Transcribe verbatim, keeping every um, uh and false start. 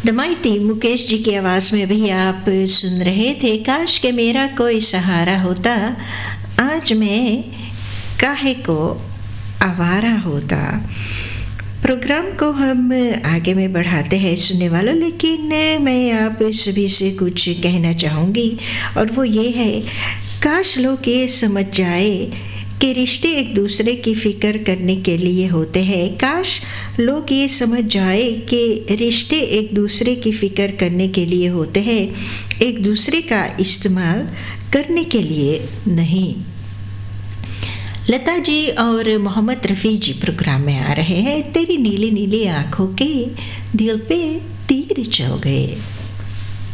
दमाइती मुकेश जी की आवाज़ में भी आप सुन रहे थे काश के मेरा कोई सहारा होता, आज मैं काहे को आवारा होता। प्रोग्राम को हम आगे में बढ़ाते हैं सुनने वालों, लेकिन मैं आप सभी से कुछ कहना चाहूँगी और वो ये है, काश लोग ये समझ जाए कि रिश्ते एक दूसरे की फ़िक्र करने के लिए होते हैं। काश लोग ये समझ जाए कि रिश्ते एक दूसरे की फ़िक्र करने के लिए होते हैं, एक दूसरे का इस्तेमाल करने के लिए नहीं। लता जी और मोहम्मद रफ़ी जी प्रोग्राम में आ रहे हैं। तेरी नीली नीली आँखों के दिल पे तीर चल गए।